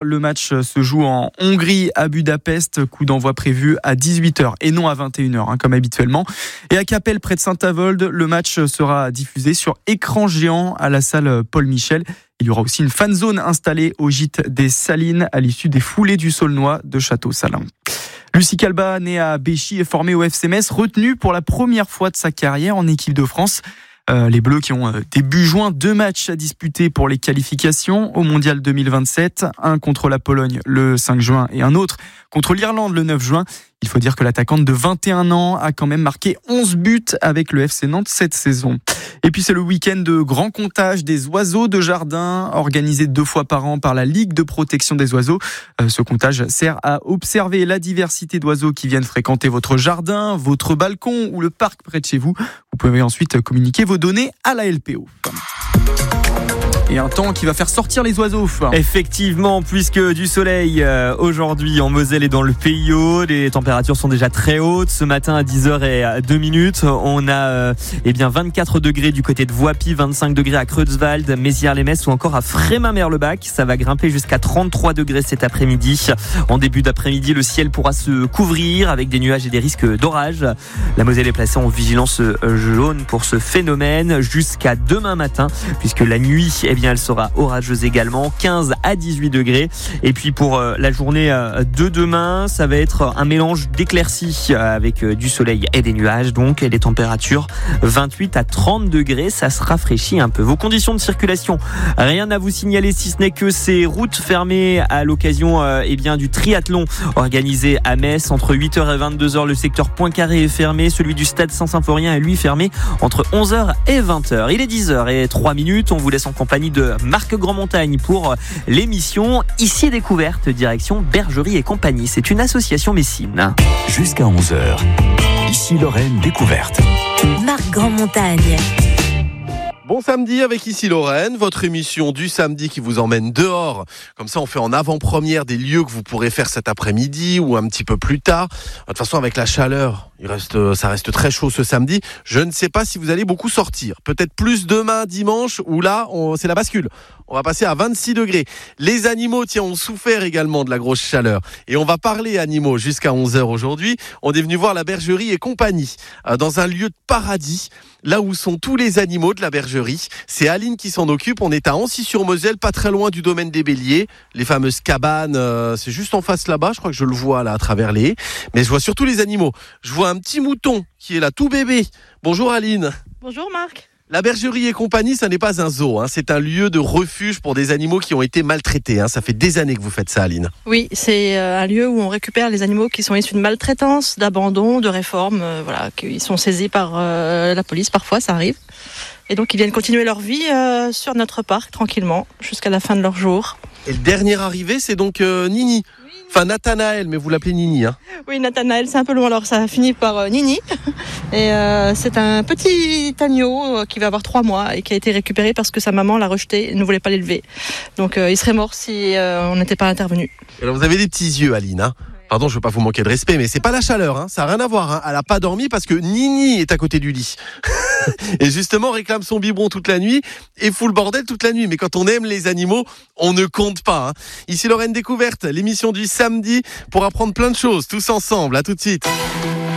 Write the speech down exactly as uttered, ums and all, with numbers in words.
Le match se joue en Hongrie, à Budapest. Coup d'envoi prévu à dix-huit heures et non à vingt et une heures, hein, comme habituellement. Et à Capelle, près de Saint-Avold, le match sera diffusé sur écran géant à la salle Paul Michel. Il y aura aussi une fan zone installée au gîte des Salines à l'issue des foulées du Saulnois de Château-Salin. Lucie Calba, née à Béchy et formée au F C Metz, retenue pour la première fois de sa carrière en équipe de France. Euh, les Bleus qui ont euh, début juin deux matchs à disputer pour les qualifications au Mondial deux mille vingt-sept, un contre la Pologne le cinq juin et un autre contre l'Irlande le neuf juin. Il faut dire que l'attaquante de vingt et un ans a quand même marqué onze buts avec le F C Nantes cette saison. Et puis c'est le week-end de grand comptage des oiseaux de jardin, organisé deux fois par an par la Ligue de protection des oiseaux. Euh, ce comptage sert à observer la diversité d'oiseaux qui viennent fréquenter votre jardin, votre balcon ou le parc près de chez vous. Vous pouvez ensuite communiquer vos données à la L P O. Et un temps qui va faire sortir les oiseaux. Effectivement, puisque du soleil euh, aujourd'hui en Moselle et dans le Pays Haut, les températures sont déjà très hautes. Ce matin à dix heures et deux minutes, on a euh, eh bien vingt-quatre degrés du côté de Voipy, vingt-cinq degrés à Creutzwald, Mézières-les-Messes ou encore à Frémin-Merlebach. Ça va grimper jusqu'à trente-trois degrés cet après-midi. En début d'après-midi, le ciel pourra se couvrir avec des nuages et des risques d'orage. La Moselle est placée en vigilance jaune pour ce phénomène jusqu'à demain matin, puisque la nuit, eh bien, elle sera orageuse également, quinze à dix-huit degrés. Et puis pour la journée de demain, ça va être un mélange d'éclaircies avec du soleil et des nuages, donc et des températures vingt-huit à trente degrés, ça se rafraîchit un peu. Vos conditions de circulation, rien à vous signaler si ce n'est que ces routes fermées à l'occasion euh, eh bien, du triathlon organisé à Metz. Entre huit heures et vingt-deux heures, le secteur Poincaré est fermé, celui du stade Saint-Symphorien est lui fermé entre onze heures et vingt heures. Il est dix heures et trois minutes, on vous laisse en compagnie de Marc Grandmontagne pour l'émission Ici Découverte, direction Bergerie et compagnie. C'est une association messine. Jusqu'à onze heures, Ici Lorraine Découverte. Marc Grandmontagne. Bon samedi avec Ici Lorraine, votre émission du samedi qui vous emmène dehors. Comme ça, on fait en avant-première des lieux que vous pourrez faire cet après-midi ou un petit peu plus tard. De toute façon, avec la chaleur, il reste, ça reste très chaud ce samedi. Je ne sais pas si vous allez beaucoup sortir. Peut-être plus demain, dimanche, où là, on, c'est la bascule. On va passer à vingt-six degrés. Les animaux, tiens, ont souffert également de la grosse chaleur. Et on va parler animaux jusqu'à onze heures aujourd'hui. On est venu voir la Bergerie et compagnie, dans un lieu de paradis, là où sont tous les animaux de la bergerie. C'est Aline qui s'en occupe. On est à Ancy-sur-Moselle, pas très loin du domaine des Béliers. Les fameuses cabanes, euh, c'est juste en face là-bas. Je crois que je le vois là à travers les haies. Mais je vois surtout les animaux. Je vois un petit mouton qui est là, tout bébé. Bonjour Aline. Bonjour Marc. La Bergerie et compagnie, ça n'est pas un zoo, hein. C'est un lieu de refuge pour des animaux qui ont été maltraités, hein. Ça fait des années que vous faites ça, Aline. Oui, c'est un lieu où on récupère les animaux qui sont issus de maltraitance, d'abandon, de réforme, euh, voilà, qui sont saisis par euh, la police, parfois ça arrive. Et donc ils viennent continuer leur vie euh, sur notre parc, tranquillement, jusqu'à la fin de leur jour. Et le dernier arrivé, c'est donc euh, Nini. Oui. Enfin Nathanaël, mais vous l'appelez Nini, hein. Oui, Nathanaël, c'est un peu long, alors ça finit par euh, Nini. Et euh, c'est un petit agneau euh, qui va avoir trois mois et qui a été récupéré parce que sa maman l'a rejeté et ne voulait pas l'élever. Donc euh, il serait mort si euh, on n'était pas intervenu. Alors vous avez des petits yeux, Aline, hein. Pardon, je veux pas vous manquer de respect, mais c'est pas la chaleur, hein. Ça n'a rien à voir, hein. Elle a pas dormi parce que Nini est à côté du lit. Et justement, réclame son biberon toute la nuit et fout le bordel toute la nuit. Mais quand on aime les animaux, on ne compte pas, hein. Ici Lorraine Découverte, l'émission du samedi pour apprendre plein de choses, tous ensemble. À tout de suite.